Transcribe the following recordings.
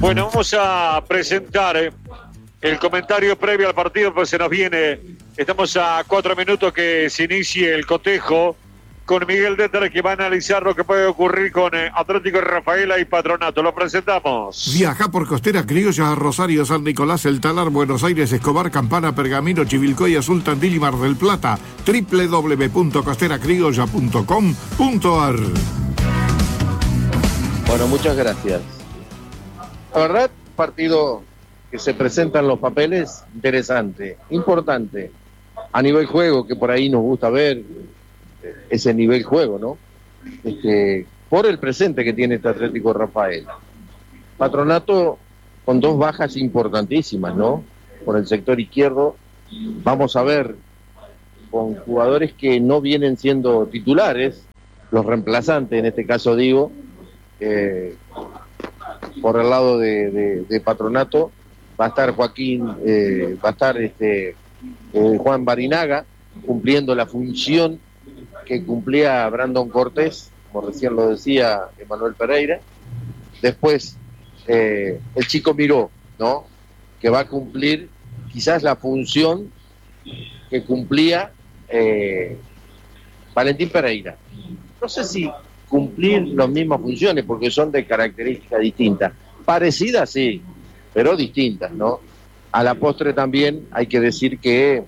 Bueno, vamos a presentar el comentario previo al partido, pues se nos viene. Estamos a 4 minutos que se inicie el cotejo con Miguel Detter, que va a analizar lo que puede ocurrir con Atlético de Rafaela y Patronato. Lo presentamos. Viaja por Costera Criolla a Rosario, San Nicolás, El Talar, Buenos Aires, Escobar, Campana, Pergamino, Chivilcoy, Azul, Tandil y Mar del Plata. www.costeracriolla.com.ar. Bueno, muchas gracias. La verdad, partido que se presenta en los papeles, interesante, importante. A nivel juego, que por ahí nos gusta ver, ese nivel juego, ¿no? Por el presente que tiene este Atlético Rafael. Patronato con 2 bajas importantísimas, ¿no? Por el sector izquierdo, vamos a ver con jugadores que no vienen siendo titulares, los reemplazantes, en este caso digo, por el lado de Patronato, va a estar Joaquín, va a estar Juan Barinaga, cumpliendo la función que cumplía Brandon Cortés, como recién lo decía Emanuel Pereira. Después, el chico Miró, ¿no? Que va a cumplir quizás la función que cumplía Valentín Pereira. No sé si cumplir las mismas funciones, porque son de características distintas. Parecidas, sí, pero distintas, ¿no? A la postre también hay que decir que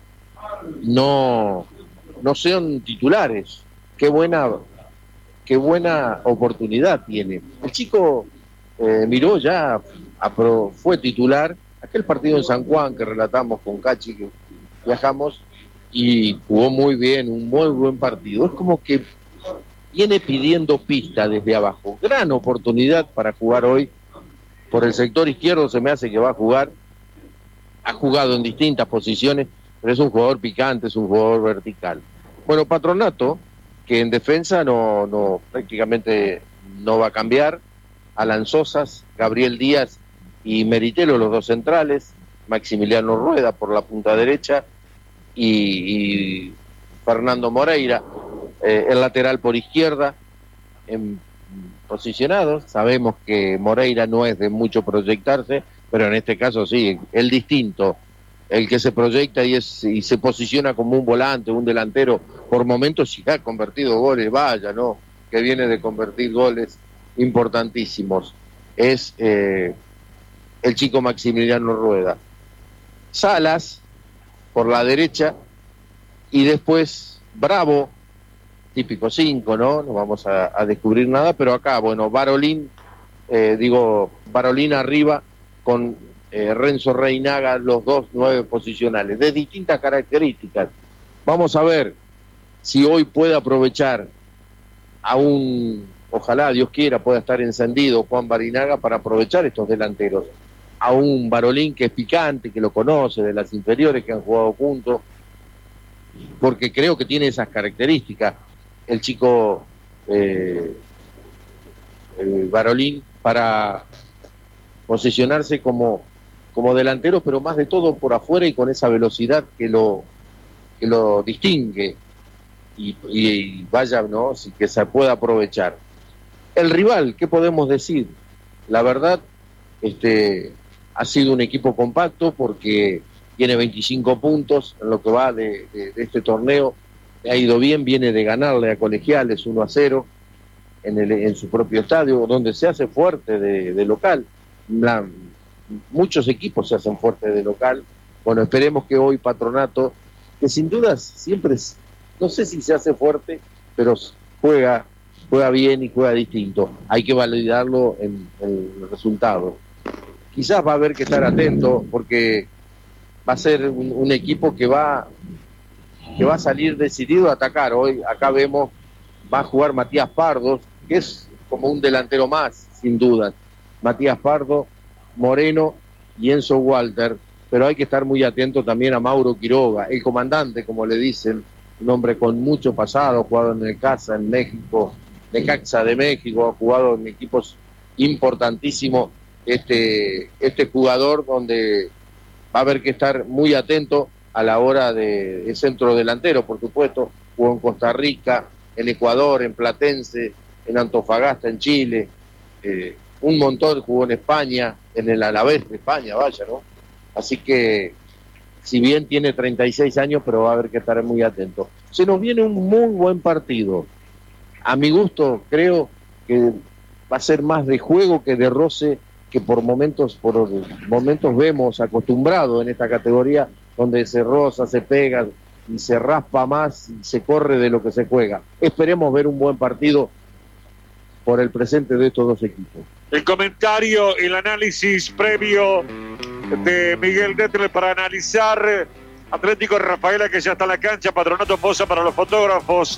no sean titulares. Qué buena oportunidad tiene. El chico Miró ya fue titular. Aquel partido en San Juan que relatamos con Cachi, que viajamos, y jugó muy bien, un muy buen partido. Es como que viene pidiendo pista desde abajo. Gran oportunidad para jugar hoy. Por el sector izquierdo se me hace que va a jugar. Ha jugado en distintas posiciones, pero es un jugador picante, es un jugador vertical. Bueno, Patronato, que en defensa prácticamente no va a cambiar. Alan Sosas, Gabriel Díaz y Meritelo, los 2 centrales. Maximiliano Rueda por la punta derecha y Fernando Moreira, el lateral por izquierda, posicionados. Sabemos que Moreira no es de mucho proyectarse, pero en este caso sí, el distinto, el que se proyecta y se posiciona como un volante, un delantero, por momentos sí ha convertido goles, vaya, ¿no? Que viene de convertir goles importantísimos. Es el chico Maximiliano Rueda. Salas por la derecha y después Bravo, típico 5, ¿no? No vamos a descubrir nada, pero acá, bueno, Barolín arriba con Renzo Reinaga, los 2 9 posicionales, de distintas características. Vamos a ver si hoy puede aprovechar ojalá Dios quiera pueda estar encendido Juan Barinaga para aprovechar estos delanteros. A un Barolín que es picante, que lo conoce de las inferiores, que han jugado juntos, porque creo que tiene esas características el chico Barolín para posicionarse como delantero, pero más de todo por afuera y con esa velocidad que lo distingue y vaya, ¿no? Sí, que se pueda aprovechar. El rival, ¿qué podemos decir? La verdad, ha sido un equipo compacto porque tiene 25 puntos en lo que va de este torneo. Ha ido bien, viene de ganarle a Colegiales 1-0 en su propio estadio, donde se hace fuerte de local. Muchos equipos se hacen fuertes de local. Bueno, esperemos que hoy Patronato, que sin dudas siempre, no sé si se hace fuerte, pero juega bien y juega distinto. Hay que validarlo en el resultado. Quizás va a haber que estar atento porque va a ser un equipo que va a salir decidido a atacar. Hoy acá vemos, va a jugar Matías Pardo, que es como un delantero más, sin duda. Matías Pardo, Moreno y Enzo Walter, pero hay que estar muy atento también a Mauro Quiroga, el comandante, como le dicen, un hombre con mucho pasado, ha jugado en el Casa, en México, Necaxa de México, ha jugado en equipos importantísimos. Este jugador donde va a haber que estar muy atento a la hora de centro delantero, por supuesto. Jugó en Costa Rica, en Ecuador, en Platense, en Antofagasta, en Chile. un montón, jugó en España, en el Alavés de España, vaya, ¿no? Así que, si bien tiene 36 años, pero va a haber que estar muy atento. Se nos viene un muy buen partido. A mi gusto, creo que va a ser más de juego que de roce, que por momentos vemos acostumbrado en esta categoría, donde se roza, se pega y se raspa más y se corre de lo que se juega. Esperemos ver un buen partido por el presente de estos dos equipos. El comentario, el análisis previo de Miguel Detler para analizar Atlético Rafaela, que ya está en la cancha. Patronato posa para los fotógrafos.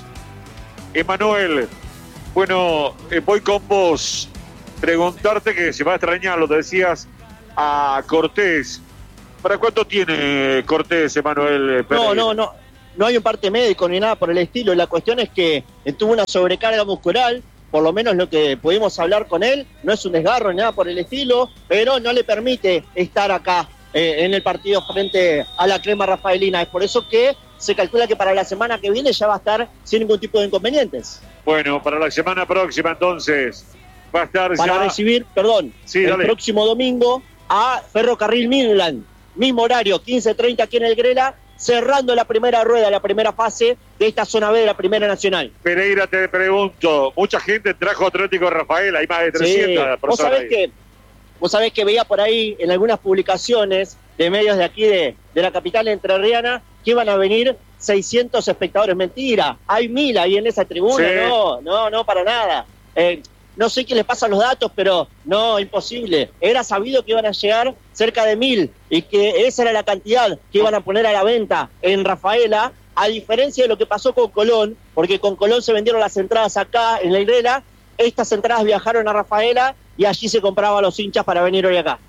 Emanuel, bueno, voy con vos. Preguntarte, que se va a extrañar, lo decías, a Cortés. ¿Para cuánto tiene Cortés, Emanuel Pereira? No hay un parte médico ni nada por el estilo. La cuestión es que tuvo una sobrecarga muscular, por lo menos lo que pudimos hablar con él. No es un desgarro ni nada por el estilo, pero no le permite estar acá en el partido frente a la crema rafaelina. Es por eso que se calcula que para la semana que viene ya va a estar sin ningún tipo de inconvenientes. Bueno, para la semana próxima entonces va a estar para ya... recibir, sí, el dale. próximo domingo a Ferrocarril Midland. Mismo horario, 15:30 aquí en el Grela, cerrando la primera rueda, la primera fase de esta zona B de la Primera Nacional. Pereira, te pregunto, mucha gente trajo Atlético Rafaela, hay más de 300 personas. Vos sabés que veía por ahí en algunas publicaciones de medios de aquí de la capital entrerriana que iban a venir 600 espectadores. Mentira, hay 1000 ahí en esa tribuna. Sí. No, para nada. No sé qué les pasa a los datos, pero no, imposible. Era sabido que iban a llegar cerca de 1000 y que esa era la cantidad que iban a poner a la venta en Rafaela, a diferencia de lo que pasó con Colón, porque con Colón se vendieron las entradas acá en la Grela, estas entradas viajaron a Rafaela y allí se compraban los hinchas para venir hoy acá.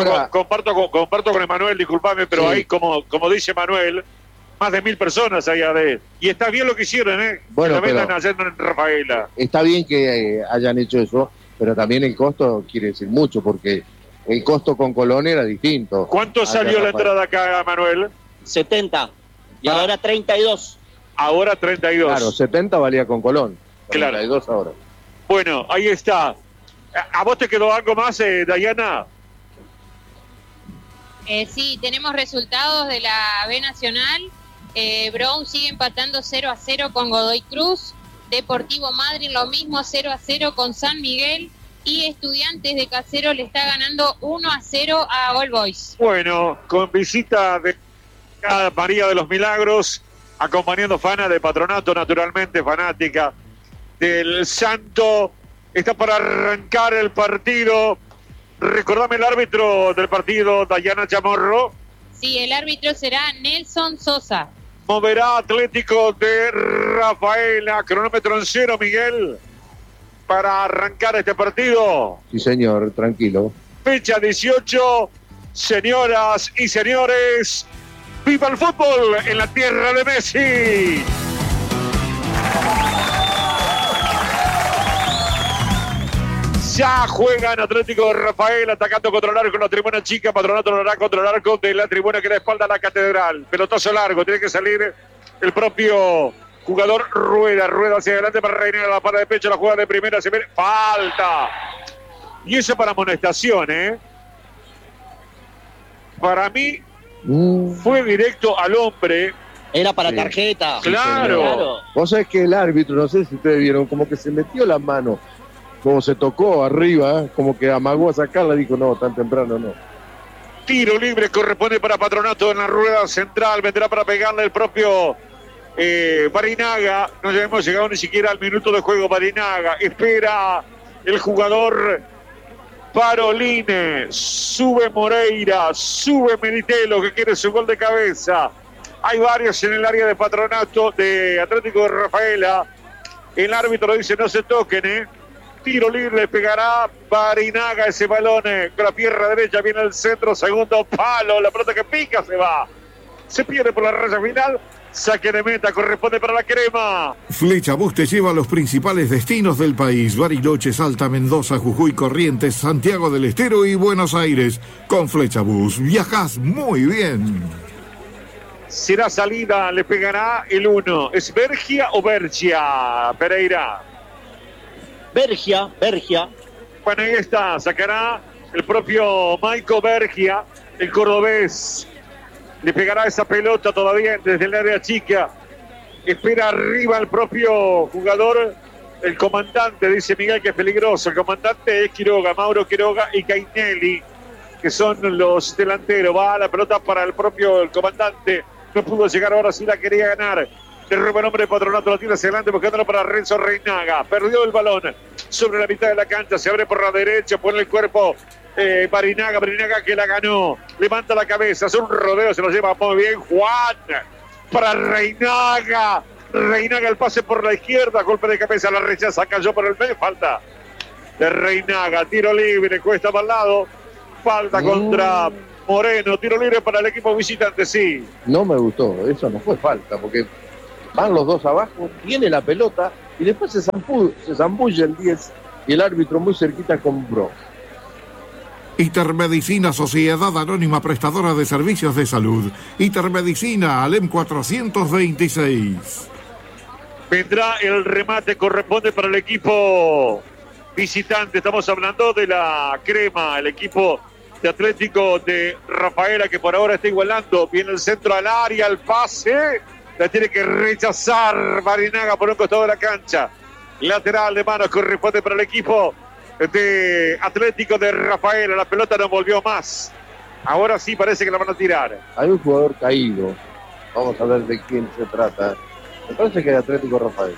Comparto con Emanuel, disculpame, pero sí. Ahí, como dice Manuel, más de 1000 personas allá de... Y está bien lo que hicieron, Bueno, que la vendan haciendo en Rafaela. Está bien que hayan hecho eso, pero también el costo quiere decir mucho, porque el costo con Colón era distinto. ¿Cuánto salió la entrada acá, Manuel? 70. Y ahora 32. Ahora 32. Claro, 70 valía con Colón. Claro. 32 ahora. Bueno, ahí está. ¿A vos te quedó algo más, Dayana? Sí, tenemos resultados de la B Nacional. Brown sigue empatando 0-0 con Godoy Cruz. Deportivo Madryn lo mismo, 0-0 con San Miguel. Y Estudiantes de Casero le está ganando 1-0 a All Boys. Bueno, con visita de María de los Milagros, acompañando Fana de Patronato, naturalmente fanática del Santo. Está para arrancar el partido. Recordame el árbitro del partido, Dayana Chamorro. Sí, el árbitro será Nelson Sosa. Moverá Atlético de Rafaela. Cronómetro en cero, Miguel, para arrancar este partido. Sí, señor, tranquilo. Fecha 18. Señoras y señores, ¡viva el fútbol en la tierra de Messi! Ya juegan Atlético de Rafael atacando contra el arco en la tribuna chica. Patronato lo hará contra el arco de la tribuna que da espalda a la catedral. Pelotazo largo, tiene que salir el propio jugador Rueda hacia adelante para reinar la parada de pecho. La jugada de primera se ve. ¡Falta! Y eso para amonestación, Para mí fue directo al hombre. Era para tarjeta. Claro. Vos sabés que el árbitro, no sé si ustedes vieron, como que se metió la mano, como se tocó arriba, como que amagó a sacarla, dijo no, tan temprano no. Tiro libre corresponde para Patronato en la rueda central, vendrá para pegarle el propio Barinaga. No hemos llegado ni siquiera al minuto de juego. Barinaga espera el jugador Paroline, sube Moreira, sube Militelo que quiere su gol de cabeza. Hay varios en el área de Patronato de Atlético de Rafaela. El árbitro dice no se toquen, Tiro libre, pegará Barinaga ese balón con la pierna derecha, viene el centro, segundo palo, la pelota que pica se va. Se pierde por la raya final, saque de meta, corresponde para la crema. Flecha Bus te lleva a los principales destinos del país: Bariloche, Salta, Mendoza, Jujuy, Corrientes, Santiago del Estero y Buenos Aires. Con Flecha Bus viajas muy bien. Será salida, le pegará el 1. ¿Es Bergia o Bergia, Pereira? Bergia. Bueno, ahí está, sacará el propio Maico Bergia, el cordobés. Le pegará esa pelota todavía desde el área chica. Espera arriba el propio jugador, el comandante, dice Miguel, que es peligroso. El comandante es Quiroga, Mauro Quiroga y Cainelli, que son los delanteros. Va la pelota para el comandante. No pudo llegar, ahora sí la quería ganar. Le roba el nombre de Patronato, lo tira hacia adelante buscándolo para Renzo Reinaga. Perdió el balón sobre la mitad de la cancha, se abre por la derecha, pone el cuerpo Barinaga que la ganó. Levanta la cabeza, hace un rodeo, se lo lleva muy bien Juan. Para Reinaga. Reinaga el pase por la izquierda, golpe de cabeza, la rechaza, cayó por el medio, falta de Reinaga, tiro libre, cuesta para el lado, falta contra Moreno, tiro libre para el equipo visitante, sí. No me gustó, eso no fue falta, porque van los dos abajo, tiene la pelota y después se zambulle el 10 y el árbitro muy cerquita con Bro. Intermedicina, Sociedad Anónima Prestadora de Servicios de Salud. Intermedicina, Alem 426. Vendrá el remate, corresponde para el equipo visitante. Estamos hablando de la Crema, el equipo de Atlético de Rafaela, que por ahora está igualando. Viene el centro al área, el pase. La tiene que rechazar Barinaga por un costado de la cancha. Lateral de manos, corresponde para el equipo de Atlético de Rafaela. La pelota no volvió más. Ahora sí parece que la van a tirar. Hay un jugador caído. Vamos a ver de quién se trata. Me parece que es Atlético Rafael.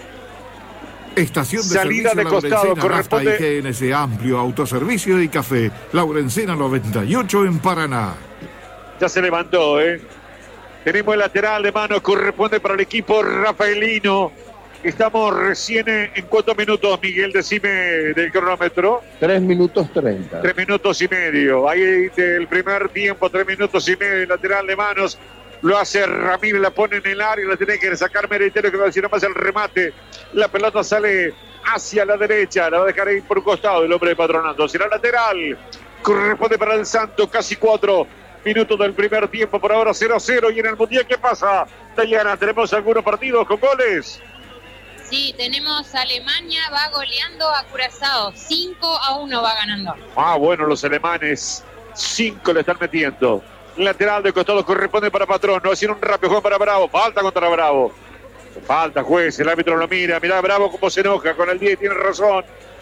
Estación de salida servicio de costado, Laurencena, corresponde. Nafta y GNC Amplio Autoservicio y Café. Laurencena 98 en Paraná. Ya se levantó, Tenemos el lateral de mano, corresponde para el equipo rafaelino. Estamos recién en ¿cuántos minutos, Miguel? Decime del cronómetro. 3 minutos 30. 3 minutos y medio. Ahí del primer tiempo, 3 minutos y medio. El lateral de manos lo hace Ramírez, la pone en el área, la tiene que sacar Meritero, que va a decir nomás el remate. La pelota sale hacia la derecha, la va a dejar ahí por un costado el hombre de Patronato. Será lateral. Corresponde para el Santos, casi 4 minutos del primer tiempo. Por ahora 0-0. Y en el Mundial, ¿qué pasa, Dayana? ¿Tenemos algunos partidos con goles? Sí, tenemos Alemania, va goleando a Curazao, 5-1 va ganando. Bueno, los alemanes, 5 le están metiendo. Lateral de costado corresponde para Patrón, no haciendo un rápido juego para Bravo, falta contra Bravo. Falta, juez, el árbitro lo mira, mirá Bravo cómo se enoja con el 10, tiene razón.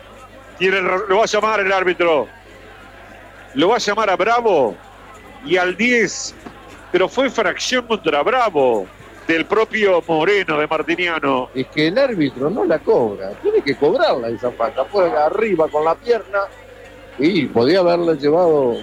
Lo va a llamar el árbitro. Lo va a llamar a Bravo y al 10, pero fue fracción contra Bravo. Del propio Moreno, de Martiniano. Es que el árbitro no la cobra, tiene que cobrarla esa falta. Fue arriba con la pierna y podía haberle llevado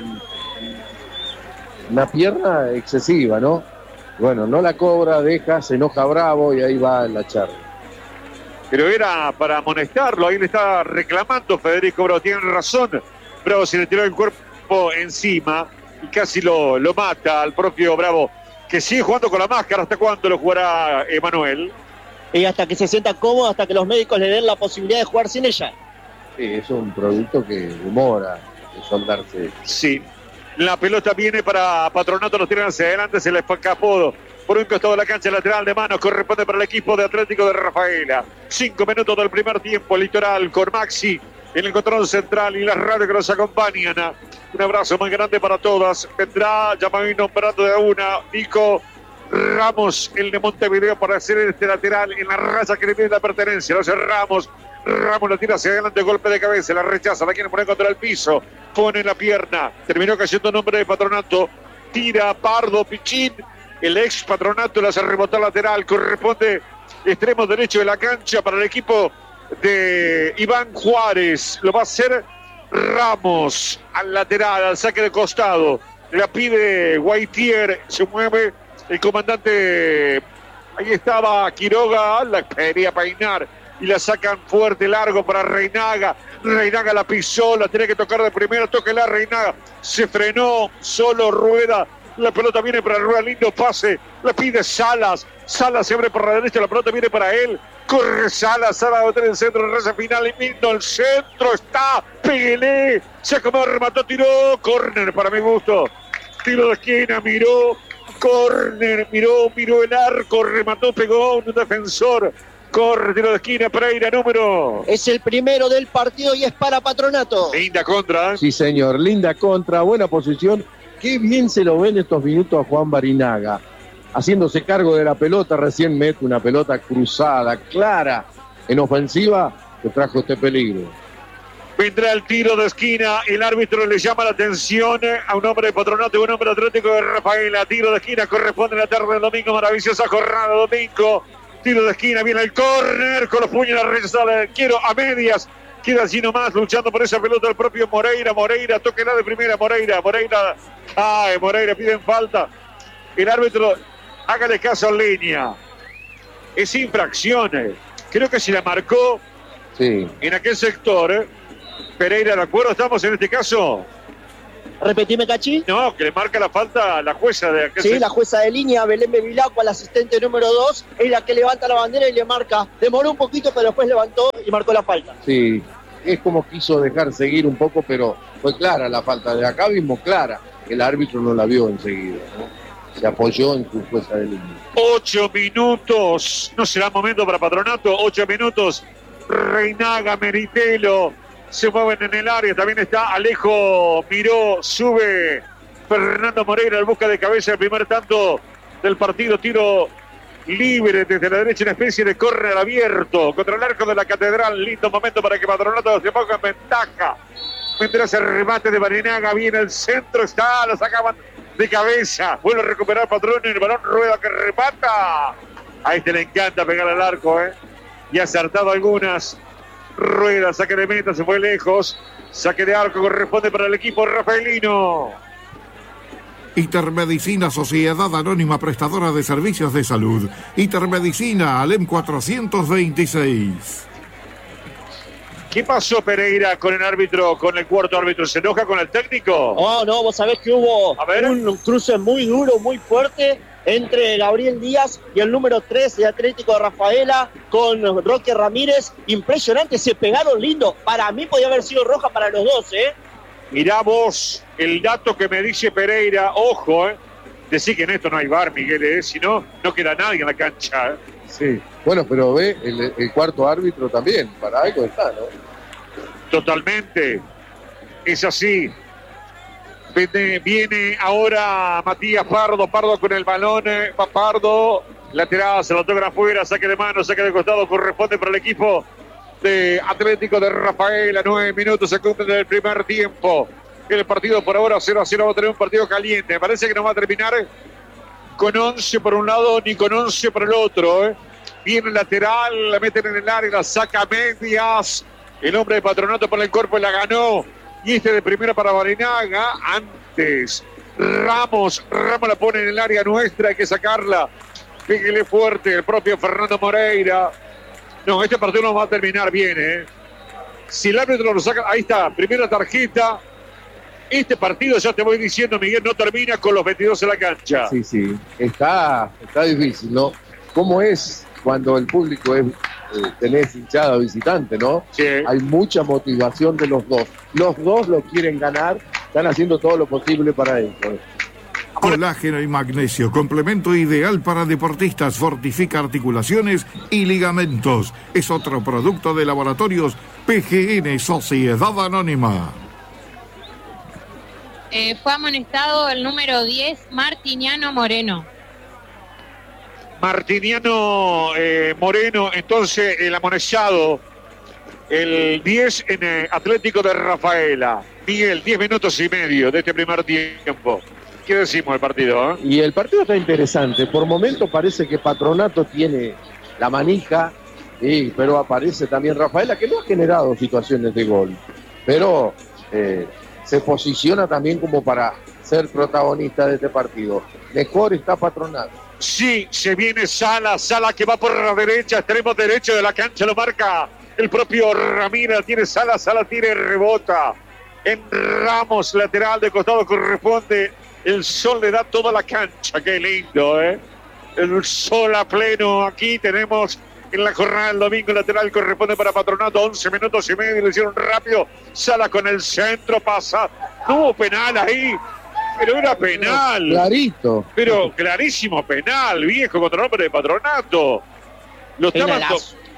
una pierna excesiva, ¿no? Bueno, no la cobra, deja, se enoja Bravo y ahí va la charla. Pero era para amonestarlo, ahí le está reclamando Federico Bravo, tiene razón. Bravo se le tiró el cuerpo encima y casi lo mata al propio Bravo, que sigue jugando con la máscara. ¿Hasta cuándo lo jugará Emanuel? Y hasta que se sienta cómodo, hasta que los médicos le den la posibilidad de jugar sin ella. Sí, es un producto que demora en soldarse. Sí. La pelota viene para Patronato, los tiran hacia adelante, se le escapó por un costado de la cancha, lateral de mano, corresponde para el equipo de Atlético de Rafaela. 5 minutos del primer tiempo, Litoral con Maxi en el control central y las radios que nos acompañan. Un abrazo muy grande para todas. Vendrá, ya me voy nombrando de una, Nico Ramos, el de Montevideo, para hacer este lateral en la raya que le pide la pertenencia. Lo hace Ramos. Ramos la tira hacia adelante, golpe de cabeza, la rechaza, la quiere poner contra el piso, pone la pierna, terminó cayendo nombre de Patronato, tira Pardo Pichín, el ex Patronato, la hace rebotar lateral, corresponde extremo derecho de la cancha para el equipo de Iván Juárez. Lo va a hacer Ramos al lateral, al saque de costado, la pide Guaitier, se mueve el comandante, ahí estaba Quiroga, la quería peinar y la sacan fuerte, largo para Reinaga. Reinaga la pisó, la tiene que tocar de primera, tóquela Reinaga, se frenó, solo Rueda, la pelota viene para Rueda, lindo pase, la pide Salas, Salas se abre por la derecha, la pelota viene para él, corre Salas, Salas va a tener el centro, el reza final, y lindo el centro, está, pégale, se acomodó, remató, tiró, córner para mi gusto, tiro de esquina, miró, córner, miró el arco, remató, pegó un defensor Corre, tiro de esquina, Pereira, número. Es el primero del partido y es para Patronato. Linda contra. Sí, señor, linda contra, buena posición. Qué bien se lo ven estos minutos a Juan Barinaga. Haciéndose cargo de la pelota, recién mete una pelota cruzada, clara, en ofensiva, que trajo este peligro. Vendrá el tiro de esquina, el árbitro le llama la atención a un hombre de Patronato y un hombre Atlético de Rafaela. Tiro de esquina, corresponde a la tarde del domingo, maravillosa jornada domingo. Tiro de esquina, viene el córner con los puños en la red, sale, quiero a medias. Queda allí nomás luchando por esa pelota el propio Moreira. Moreira, tóquela de primera, Moreira. Moreira, piden falta. El árbitro, hágale caso en línea. Es infracción. Creo que si la marcó en aquel sector, Pereira, ¿de acuerdo estamos en este caso? Repetime, Cachi. No, que le marca la falta la jueza de aquel sector. La jueza de línea, Belén Bevilacqua, la asistente número 2, es la que levanta la bandera y le marca. Demoró un poquito, pero después levantó y marcó la falta. Sí, es como quiso dejar seguir un poco, pero fue clara la falta. De acá mismo clara. El árbitro no la vio enseguida, ¿no? Se apoyó en su jueza de línea. 8 minutos. No será momento para Patronato. 8 minutos. Reinaga, Meritelo se mueven en el área. También está Alejo Miró. Sube Fernando Moreira en busca de cabeza. El primer tanto del partido. Tiro libre desde la derecha. Una especie de córner abierto contra el arco de la Catedral. Lindo momento para que Patronato se ponga en ventaja. Vendrá ese remate de Barinaga. Viene el centro. Está. Lo sacaban de cabeza. Vuelve a recuperar Patrón. Y el balón rueda que remata. A este le encanta pegar al arco, Y ha acertado algunas. Rueda, saque de meta, se fue lejos. Saque de arco corresponde para el equipo rafaelino. Intermedicina, Sociedad Anónima Prestadora de Servicios de Salud. Intermedicina, Alem 426. ¿Qué pasó, Pereira, con el árbitro, con el cuarto árbitro? ¿Se enoja con el técnico? Oh, no, vos sabés que hubo un cruce muy duro, muy fuerte entre Gabriel Díaz y el número 3 de Atlético de Rafaela con Roque Ramírez. Impresionante, se pegaron lindo. Para mí podía haber sido roja para los dos, Mirá vos el dato que me dice Pereira. Ojo, Decí que en esto no hay VAR, Miguel, si no, no queda nadie en la cancha. Sí, bueno, pero ve, el cuarto árbitro también, para algo está, ¿no? Totalmente, es así. Viene ahora Matías Pardo con el balón, Pardo, lateral, se lo tocan afuera, saque de mano, saque de costado, corresponde para el equipo de Atlético de Rafaela. 9 minutos se cumplen del primer tiempo. El partido por ahora 0-0, va a tener un partido caliente. Me parece que no va a terminar con 11 por un lado ni con 11 por el otro. Viene el lateral, la meten en el área, la saca a medias. El hombre de Patronato por el cuerpo la ganó. Y este de primera para Barinaga. Antes, Ramos la pone en el área nuestra, hay que sacarla. Pégale fuerte el propio Fernando Moreira. No, este partido no va a terminar bien, Si el árbitro lo saca, ahí está, primera tarjeta. Este partido, ya te voy diciendo, Miguel, no termina con los 22 en la cancha. Sí, está difícil, ¿no? ¿Cómo es cuando el público es, tenés hinchada visitante, ¿no? Sí. Hay mucha motivación de los dos. Los dos lo quieren ganar, están haciendo todo lo posible para eso. Colágeno y magnesio, complemento ideal para deportistas, fortifica articulaciones y ligamentos. Es otro producto de laboratorios PGN, Sociedad Anónima. Fue amonestado el número 10, Martiniano Moreno. Martiniano Moreno, entonces el amonestado, el 10 en Atlético de Rafaela. Miguel, 10 minutos y medio de este primer tiempo. ¿Qué decimos del partido? Y el partido está interesante. Por momentos parece que Patronato tiene la manija, pero aparece también Rafaela, que no ha generado situaciones de gol. Pero se posiciona también como para ser protagonista de este partido. Mejor está Patronato. Sí, se viene Sala que va por la derecha, extremo derecho de la cancha, lo marca el propio Ramírez, tiene Sala tiene rebota. En Ramos, lateral de costado, corresponde. El sol le da toda la cancha, qué lindo, El sol a pleno, aquí tenemos en la jornada del domingo, lateral corresponde para Patronato, 11 minutos y medio, lo hicieron rápido. Sala con el centro, pasa, no hubo penal ahí, pero era penal. Clarito. Pero clarísimo penal, viejo, contra el hombre de Patronato. Lo estaban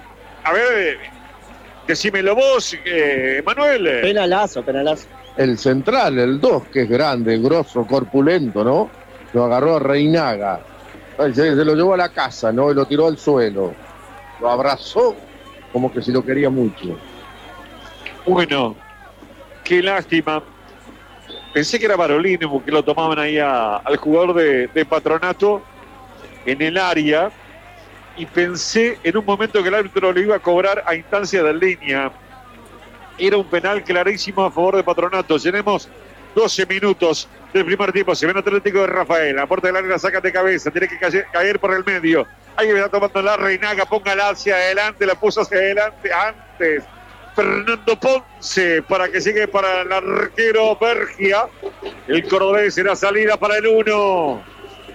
A ver, decímelo vos, Manuel. Penalazo. El central, el 2, que es grande, grosso, corpulento, ¿no? Lo agarró a Reinaga. Se lo llevó a la casa, ¿no? Y lo tiró al suelo. Lo abrazó como que si lo quería mucho. Bueno, qué lástima. Pensé que era Barolini porque lo tomaban ahí al jugador de Patronato en el área. Y pensé en un momento que el árbitro lo iba a cobrar a instancia de línea. Era un penal clarísimo a favor de Patronato. Tenemos 12 minutos del primer tiempo. Se ve el Atlético de Rafael. La puerta del área la saca de cabeza. Tiene que caer por el medio. Ahí está tomando la Reinaga. Póngala hacia adelante. La puso hacia adelante antes. Fernando Ponce para que sigue para el arquero Bergia. El cordobés será salida para el 1.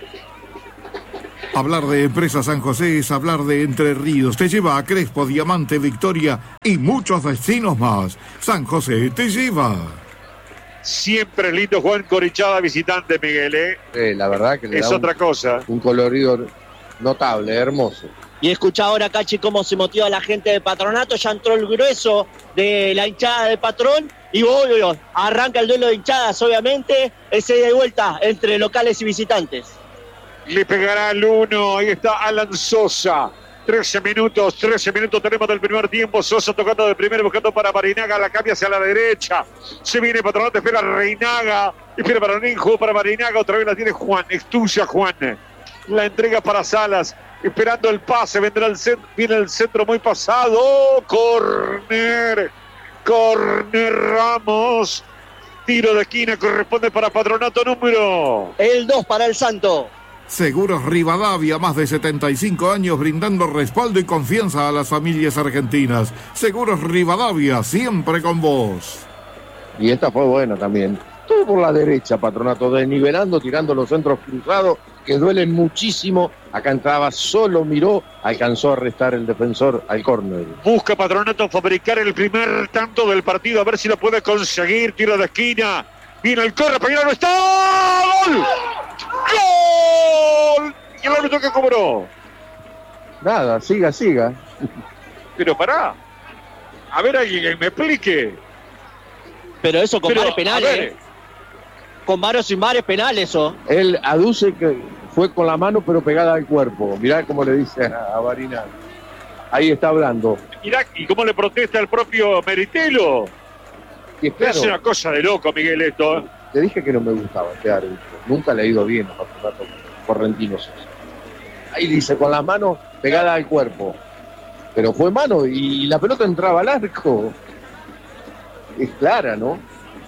Hablar de Empresa San José es hablar de Entre Ríos. Te lleva a Crespo, Diamante, Victoria y muchos destinos más. San José te lleva. Siempre es lindo Juan Corichada visitante, Miguel, ¿eh? La verdad que le es da otra cosa. Un colorido notable, hermoso. Y escucha ahora, Cachi, cómo se motiva la gente de Patronato. Ya entró el grueso de la hinchada de Patrón. Y arranca el duelo de hinchadas, obviamente. Ese ida y vuelta entre locales y visitantes. Le pegará al 1. Ahí está Alan Sosa. 13 minutos tenemos del primer tiempo. Sosa tocando de primero, buscando para Barinaga. La cambia hacia la derecha. Se viene Patronato, espera Reinaga. Espera para Ninjo, para Barinaga. Otra vez la tiene Juan. Es tuya, Juan. La entrega para Salas. Esperando el pase. Vendrá el centro. Viene el centro muy pasado. Corner Ramos. Tiro de esquina. Corresponde para Patronato número. El 2 para el Santo. Seguros Rivadavia, más de 75 años brindando respaldo y confianza a las familias argentinas. Seguros Rivadavia, siempre con vos. Y esta fue buena también. Todo por la derecha, Patronato, desnivelando, tirando los centros cruzados, que duelen muchísimo. Acá entraba, solo miró, alcanzó a restar el defensor al córner. Busca Patronato fabricar el primer tanto del partido, a ver si lo puede conseguir. Tiro de esquina. Viene el corre, Peñarol, no está. ¡Gol! ¡Gol! ¿Y el árbitro que cobró? Nada, siga. Pero pará. A ver, alguien que me explique. Pero eso con varios penales. Con varios sin varios penales, eso. Él aduce que fue con la mano, pero pegada al cuerpo. Mirá cómo le dice a Barina. Ahí está hablando. Mirá, y cómo le protesta el propio Meritelo. Y claro, es una cosa de loco, Miguel, esto. Te dije que no me gustaba este árbitro. Nunca le he ido bien a Patronato Correntino. Ahí dice, con las manos pegada al cuerpo. Pero fue mano y la pelota entraba al arco. Es clara, ¿no?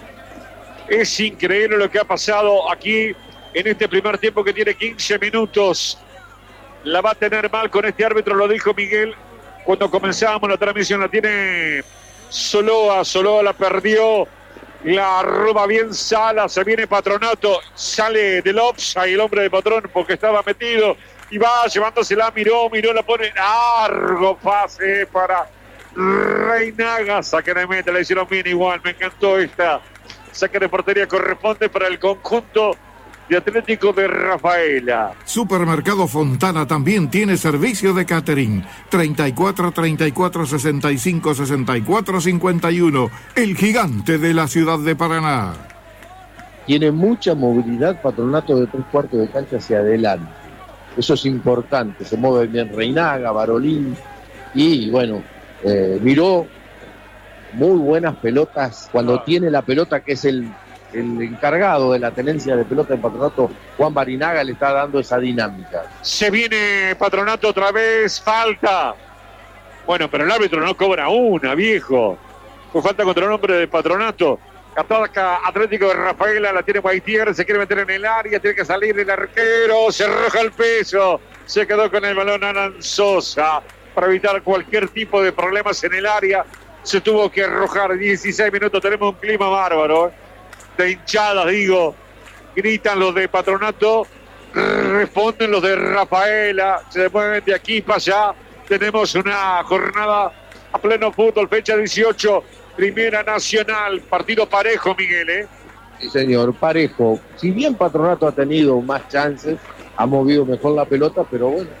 Es increíble lo que ha pasado aquí en este primer tiempo que tiene 15 minutos. La va a tener mal con este árbitro, lo dijo Miguel cuando comenzábamos la transmisión. La tiene Soloa la perdió. La roba bien Salas, se viene Patronato, sale del offside el hombre de Patrón porque estaba metido y va llevándosela, miró, la pone largo pase para Reinaga, saque de meta, le hicieron bien igual, me encantó esta saque de portería, corresponde para el conjunto de Atlético de Rafaela. Supermercado Fontana también tiene servicio de catering. 34 34 65 64 51. El gigante de la ciudad de Paraná. Tiene mucha movilidad, Patronato, de 3/4 de cancha hacia adelante. Eso es importante. Se mueve bien Reinaga, Barolín. Y bueno, Miró muy buenas pelotas. Cuando tiene la pelota, que es el encargado de la tenencia de pelota en Patronato, Juan Barinaga, le está dando esa dinámica. Se viene Patronato otra vez, falta. Bueno, pero el árbitro no cobra una, viejo. Fue falta contra un hombre de Patronato. Ataca Atlético de Rafaela, la tiene Guaitier, se quiere meter en el área, tiene que salir el arquero, se arroja el peso. Se quedó con el balón Alan Sosa para evitar cualquier tipo de problemas en el área. Se tuvo que arrojar. 16 minutos, tenemos un clima bárbaro, de hinchadas, digo. Gritan los de Patronato, responden los de Rafaela, se mueven de aquí para allá. Tenemos una jornada a pleno fútbol, fecha 18, Primera Nacional, partido parejo, Miguel, Sí, señor, parejo. Si bien Patronato ha tenido más chances, ha movido mejor la pelota, pero bueno,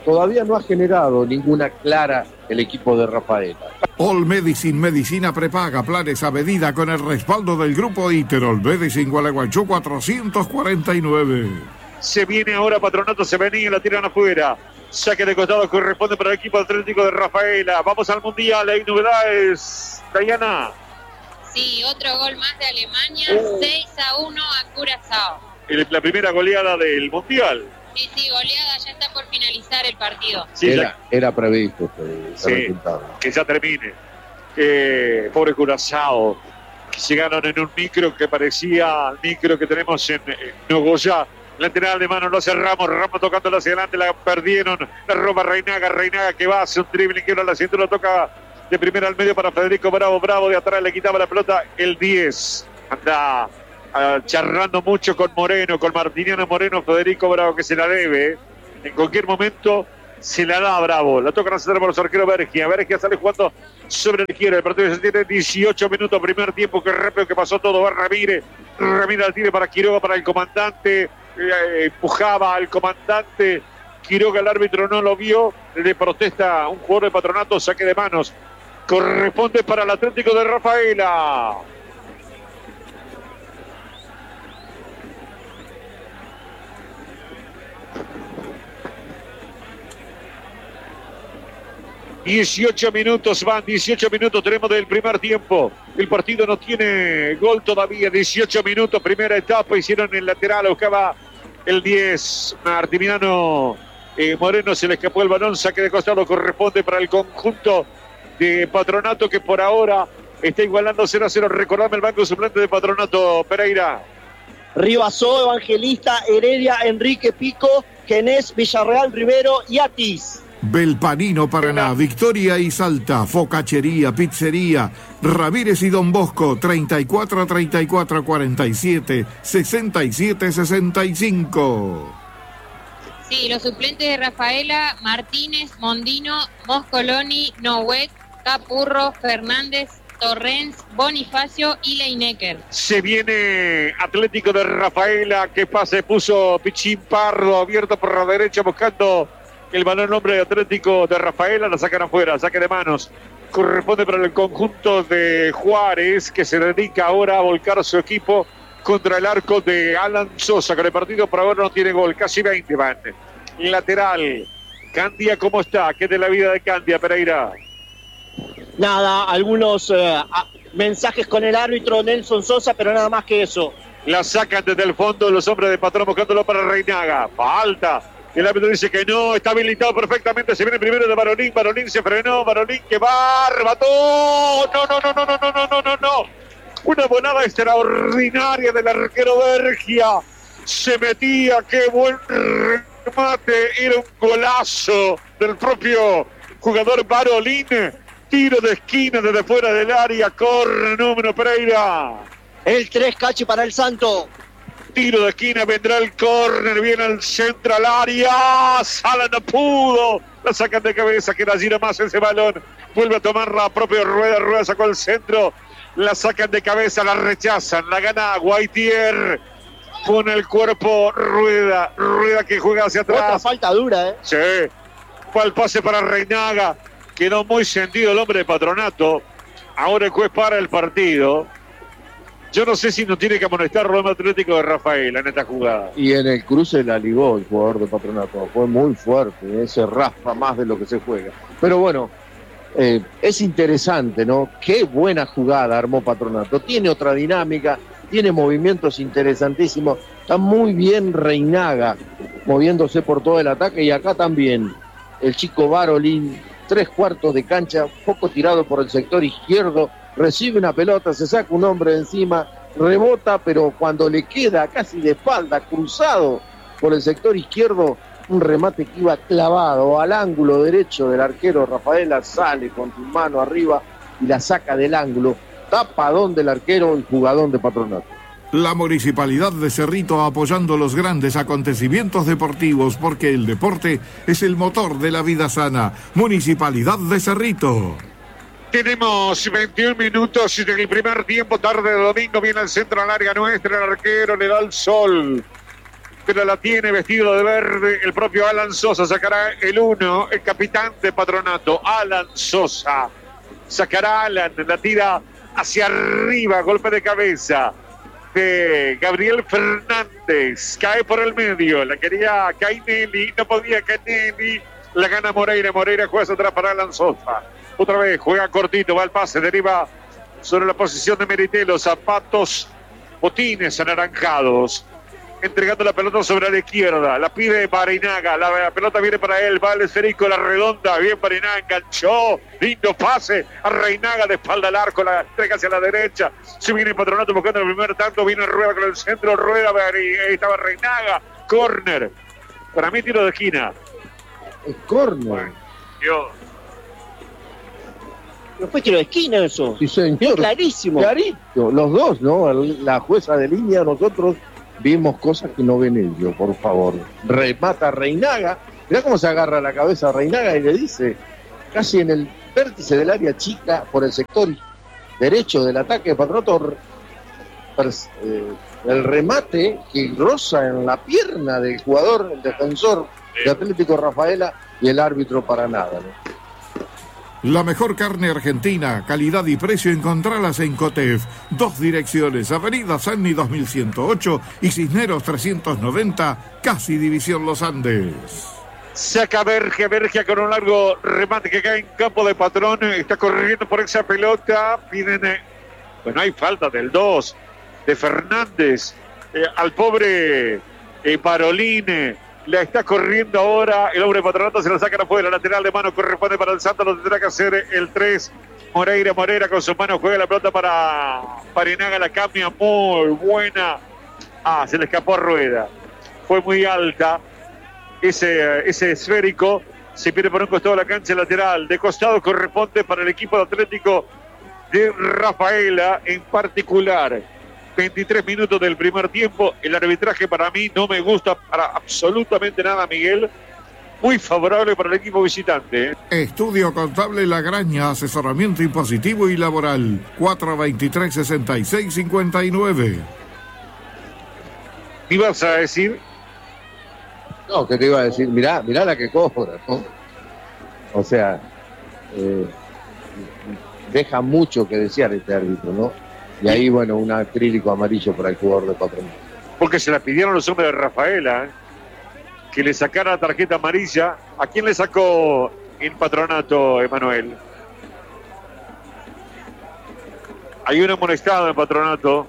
todavía no ha generado ninguna clara el equipo de Rafaela. All Medicine, medicina prepaga, planes a medida con el respaldo del grupo ITER. All Medicine, Gualeguaychú 449. Se viene ahora Patronato, se venía, la tiran afuera. Saque de costado corresponde para el equipo atlético de Rafaela. Vamos al Mundial, hay novedades, Dayana. Sí, otro gol más de Alemania, 6-1 a Curazao. La primera goleada del Mundial. Sí, goleada, ya está por finalizar el partido. Sí, era previsto ese sí, resultado. Que ya termine. Pobre Curazao. Llegaron en un micro que parecía el micro que tenemos en Nogoyá. Lateral de mano lo hace Ramos tocándola hacia adelante, la perdieron, la roba Reinaga que va, hace un dribbling, quiebra la cintura, toca de primera al medio para Federico Bravo de atrás le quitaba la pelota, el 10, anda charlando mucho con Moreno, con Martiniano Moreno, Federico Bravo que se la debe, en cualquier momento se la da Bravo, la tocan a centrar por los arqueros Vergia sale jugando sobre la izquierda, el partido se tiene 18 minutos, primer tiempo, que rápido que pasó todo, va Ramírez al tiro para Quiroga, para el comandante, empujaba al comandante Quiroga, el árbitro no lo vio, le protesta un jugador de Patronato, saque de manos, corresponde para el Atlético de Rafaela. ...18 minutos tenemos del primer tiempo. El partido no tiene gol todavía. 18 minutos, primera etapa. Hicieron el lateral, buscaba el 10. Martiniano Moreno, se le escapó el balón. Saque de costado corresponde para el conjunto de Patronato, que por ahora está igualando 0-0. Recordame el banco suplente de Patronato, Pereira. Ribasó, Evangelista, Heredia, Enrique Pico, Genés, Villarreal, Rivero y Atis. Belpanino, Paraná, Victoria y Salta, Focachería, Pizzería, Ramírez y Don Bosco, 34 34 47 67 65. Sí, los suplentes de Rafaela: Martínez, Mondino, Moscoloni, Nohuet, Capurro, Fernández, Torrens, Bonifacio y Leinecker. Se viene Atlético de Rafaela, que pase, puso Pichín Pardo abierto por la derecha buscando el balón, nombre de Atlético de Rafaela, la sacan afuera, saque de manos. Corresponde para el conjunto de Juárez, que se dedica ahora a volcar su equipo contra el arco de Alan Sosa, que el partido por ahora no tiene gol, casi 20 van. Lateral, Candia, ¿cómo está? ¿Qué es de la vida de Candia, Pereira? Nada, algunos mensajes con el árbitro Nelson Sosa, pero nada más que eso. La sacan desde el fondo los hombres de Patrón buscándolo para Reinaga. Falta. El árbitro dice que no, está habilitado perfectamente. Se viene primero de Barolín. Barolín se frenó. Barolín que va, remató. No. Una volada extraordinaria del arquero Vergia. Se metía, qué buen remate. Era un golazo del propio jugador Barolín. Tiro de esquina desde fuera del área. Corre número Pereira. El 3, Cachi para el Santo. Tiro de esquina, vendrá el córner, viene al centro al área, Sala no pudo, la sacan de cabeza, queda allí nomás ese balón, vuelve a tomar la propia Rueda sacó el centro, la sacan de cabeza, la rechazan, la gana Guaitier, pone el cuerpo Rueda que juega hacia atrás. Otra falta dura, Sí, fue el pase para Reinaga, quedó muy sentido el hombre de Patronato, ahora el juez para el partido. Yo no sé si no tiene que amonestar Roma Atlético de Rafaela en esta jugada. Y en el cruce la ligó el jugador de Patronato. Fue muy fuerte, se raspa más de lo que se juega. Pero bueno, es interesante, ¿no? Qué buena jugada armó Patronato. Tiene otra dinámica, tiene movimientos interesantísimos. Está muy bien Reinaga, moviéndose por todo el ataque. Y acá también el chico Barolín, 3/4 de cancha, poco tirado por el sector izquierdo. Recibe una pelota, se saca un hombre de encima, rebota, pero cuando le queda casi de espalda, cruzado por el sector izquierdo, un remate que iba clavado al ángulo derecho del arquero Rafaela, sale con su mano arriba y la saca del ángulo. Tapadón del arquero y jugadón de Patronato. La Municipalidad de Cerrito apoyando los grandes acontecimientos deportivos, porque el deporte es el motor de la vida sana. Municipalidad de Cerrito. Tenemos 21 minutos del primer tiempo, tarde de domingo, viene al centro al área nuestra, el arquero le da el sol. pero la tiene vestido de verde el propio Alan Sosa. Sacará el 1, el capitán de Patronato, Alan Sosa. Sacará Alan, la tira hacia arriba, golpe de cabeza de Gabriel Fernández. Cae por el medio, la quería Cainelli, no podía Cainelli. La gana Moreira, Moreira juega atrás para Alan Sosa. Otra vez, juega cortito, va al pase, deriva sobre la posición de Meritelo. Zapatos, botines anaranjados. Entregando la pelota sobre la izquierda. La pide Barinaga. La pelota viene para él. Va el esférico, la redonda. Bien Barinaga, enganchó. Lindo pase a Reinaga de espalda al arco. La entrega hacia la derecha. Se viene Patronato buscando el primer tanto. Viene Rueda con el centro. Rueda, ahí estaba Reinaga. Corner. Para mí tiro de esquina. Es corner. Dios. No fue tiro de esquina eso. Sí, señor. Clarísimo. Clarito. Los dos, ¿no? La jueza de línea, nosotros vimos cosas que no ven ellos, por favor. Remata Reinaga. Mirá cómo se agarra la cabeza a Reinaga y le dice, casi en el vértice del área chica, por el sector derecho del ataque de Patronato, el remate que roza en la pierna del jugador, el defensor de Atlético Rafaela, y el árbitro para nada, ¿no? La mejor carne argentina, calidad y precio, encontralas en Cotef. 2 direcciones, Avenida Sanni 2108 y Cisneros 390, casi División Los Andes. Saca Bergia con un largo remate que cae en campo de Patrón. Está corriendo por esa pelota. Piden, bueno, hay falta del 2 de Fernández. Al pobre Parolín. La está corriendo ahora el hombre de Patronato, se la sacan afuera, lateral de mano, corresponde para el Santos, lo tendrá que hacer el 3, Moreira con su mano juega la pelota para Barinaga, la cambia muy buena. Se le escapó a Rueda, fue muy alta, ese esférico, se pierde por un costado de la cancha lateral, de costado corresponde para el equipo de Atlético de Rafaela en particular. 23 minutos del primer tiempo. El arbitraje para mí no me gusta para absolutamente nada, Miguel. Muy favorable para el equipo visitante. Estudio Contable La Graña, asesoramiento impositivo y laboral. 423-6659. ¿Qué ibas a decir? No, que te iba a decir, mirá la que cobra, ¿no? O sea, deja mucho que desear este árbitro, ¿no? Y ahí, bueno, un acrílico amarillo para el jugador de Patronato. Porque se la pidieron los hombres de Rafaela, que le sacara la tarjeta amarilla. ¿A quién le sacó en Patronato, Emanuel? Hay un amonestado en Patronato.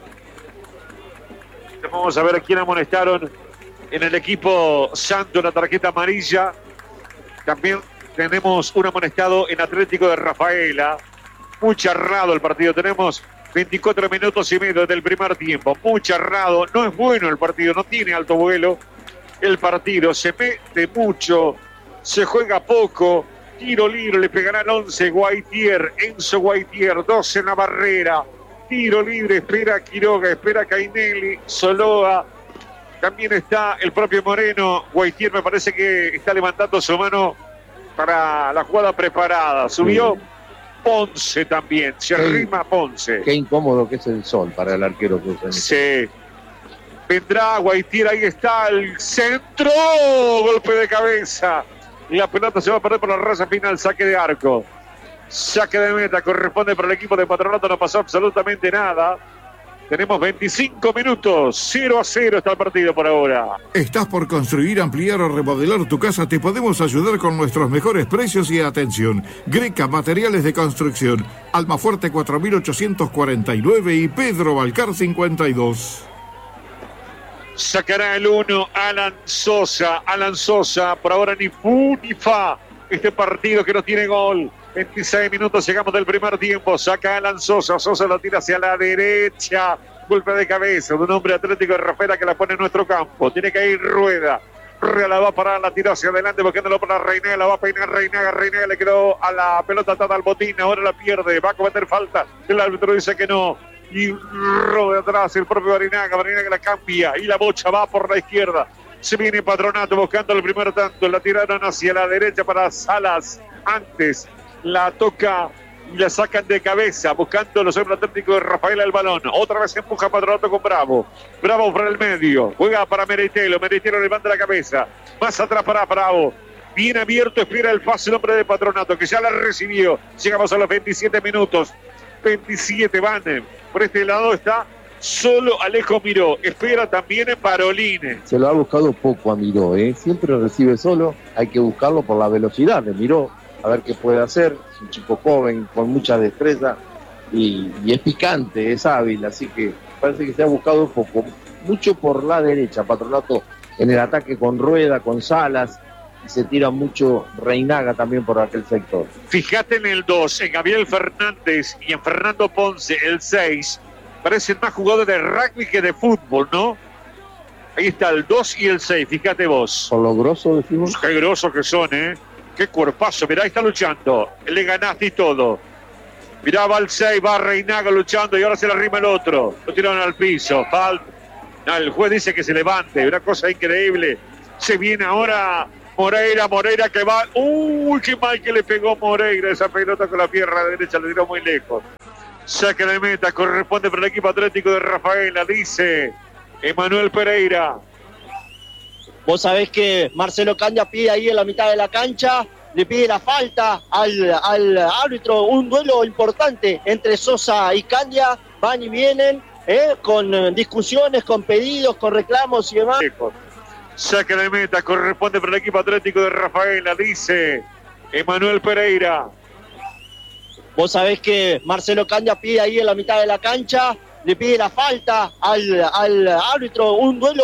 Vamos a ver a quién amonestaron en el equipo Santo, la tarjeta amarilla. También tenemos un amonestado en Atlético de Rafaela. Muy charrado el partido. Tenemos 24 minutos y medio del primer tiempo. Muy charrado. No es bueno el partido. No tiene alto vuelo el partido. Se mete mucho. Se juega poco. Tiro libre. Le pegará al 11 Guaitier. Enzo Guaitier. 12 en la barrera. Tiro libre. Espera Quiroga. Espera Cainelli. Soloa. También está el propio Moreno. Guaitier me parece que está levantando su mano para la jugada preparada. Subió. Sí. Ponce también, se arrima Ponce. Qué incómodo que es el sol para el arquero que usa. Sí. Vendrá Guaitier, ahí está el centro. Golpe de cabeza. Y la pelota se va a perder por la raza final, saque de arco. Saque de meta, corresponde para el equipo de Patronato, no pasó absolutamente nada. Tenemos 25 minutos, 0-0 está el partido por ahora. ¿Estás por construir, ampliar o remodelar tu casa? Te podemos ayudar con nuestros mejores precios y atención. Greca Materiales de Construcción, Almafuerte 4849 y Pedro Balcar 52. Sacará el 1 Alan Sosa. Alan Sosa, por ahora ni fu ni fa. Este partido que no tiene gol. 26 minutos, llegamos del primer tiempo. Saca Alan Sosa. Sosa lo tira hacia la derecha. Golpe de cabeza de un hombre Atlético de Rafaela que la pone en nuestro campo. Tiene que ir Rueda. Rueda la va a parar, la tiró hacia adelante, buscándolo para Reinaga. La va a peinar Reinaga. Reinaga le quedó a la pelota atada al botín. Ahora la pierde. Va a cometer falta. El árbitro dice que no. Y Rueda atrás el propio Barinaga. Barinaga la cambia. Y la bocha va por la izquierda. Se viene Patronato buscando el primer tanto. La tiraron hacia la derecha para Salas. Antes la toca y la sacan de cabeza, buscando los hombres técnicos de Rafaela el balón. Otra vez empuja Patronato con Bravo. Bravo por el medio, juega para Meritelo. Meritelo levanta la cabeza, más atrás para Bravo. Bien abierto, espera el pase el hombre de Patronato, que ya la recibió. Llegamos a los 27 minutos. 27 van. Por este lado está solo Alejo Miró. Espera también Paroline. Se lo ha buscado poco a Miró, siempre recibe solo. Hay que buscarlo por la velocidad de Miró, a ver qué puede hacer. Es un chico joven, con mucha destreza y es picante, es hábil. Así que parece que se ha buscado poco. Mucho por la derecha, Patronato en el ataque con Rueda, con Salas. Y se tira mucho Reinaga también por aquel sector. Fíjate en el 2, en Gabriel Fernández y en Fernando Ponce, el 6. Parecen más jugadores de rugby que de fútbol, ¿no? Ahí está el 2 y el 6, fíjate vos. Por lo grosso decimos. Qué grosos que son, Qué cuerpazo, mirá, ahí está luchando. Le ganaste y todo. Mirá, va el 6, va Reinaga luchando y ahora se le arrima el otro. Lo tiraron al piso, falta. No, el juez dice que se levante, una cosa increíble. Se viene ahora Moreira que va. Uy, qué mal que le pegó Moreira esa pelota con la pierna derecha, le tiró muy lejos. Saque de meta, corresponde para el equipo atlético de Rafaela, dice Emanuel Pereira. Vos sabés que Marcelo Candia pide ahí en la mitad de la cancha, le pide la falta al árbitro, un duelo importante entre Sosa y Candia, van y vienen, con discusiones, con pedidos, con reclamos y demás. Saque de meta, corresponde para el equipo atlético de Rafaela, dice Emanuel Pereira. Vos sabés que Marcelo Candia pide ahí en la mitad de la cancha, le pide la falta al árbitro, un duelo